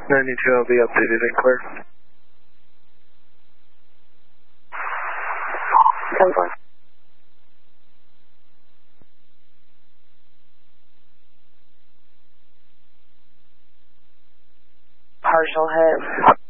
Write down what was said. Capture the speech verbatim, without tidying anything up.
ninety-two L B updated and clear. ten four. Partial hit.